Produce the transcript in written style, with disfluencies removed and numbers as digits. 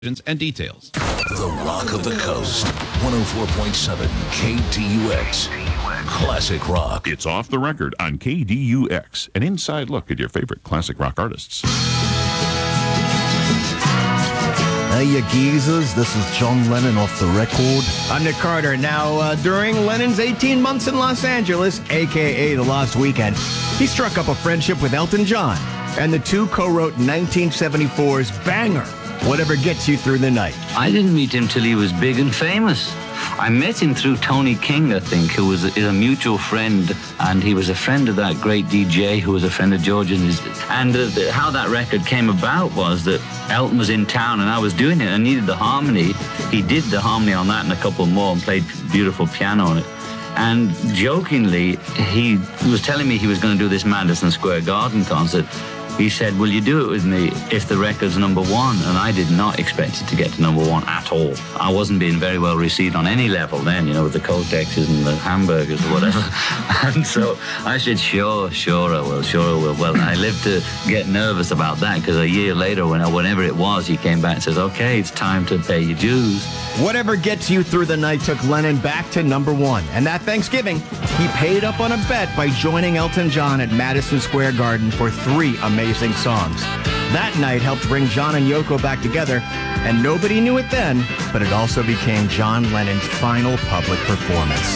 and details. The Rock of the Coast, 104.7 KDUX. Classic rock. It's Off the Record on KDUX, an inside look at your favorite classic rock artists. Hey, you geezers, this is John Lennon off the record. I'm Nick Carter. Now, during Lennon's 18 months in Los Angeles, a.k.a. the Lost Weekend, he struck up a friendship with Elton John, and the two co-wrote 1974's banger, Whatever Gets You Through the Night. I didn't meet him till he was big and famous. I met him through Tony King, I think, who was a mutual friend, and he was a friend of that great DJ who was a friend of George. And how that record came about was that Elton was in town and I was doing it. I needed the harmony. He did the harmony on that and a couple more and played beautiful piano on it. And jokingly, he was telling me he was going to do this Madison Square Garden concert. He said, will you do it with me if the record's number one? And I did not expect it to get to number one at all. I wasn't being very well received on any level then, you know, with the Kotexes and the hamburgers or whatever. And so I said, sure I will. Well, I lived to get nervous about that because a year later, whenever it was, he came back and says, okay, it's time to pay your dues. Whatever Gets You Through the Night took Lennon back to number one. And that Thanksgiving, he paid up on a bet by joining Elton John at Madison Square Garden for 3 amazing songs. That night helped bring John and Yoko back together, and nobody knew it then, but it also became John Lennon's final public performance.